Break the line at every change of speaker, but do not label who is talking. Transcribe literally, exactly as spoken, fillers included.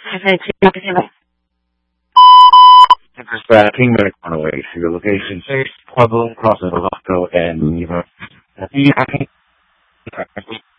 This is uh, King Medic one oh eight. Your location six, Pueblo, crossing Velasco and Neva.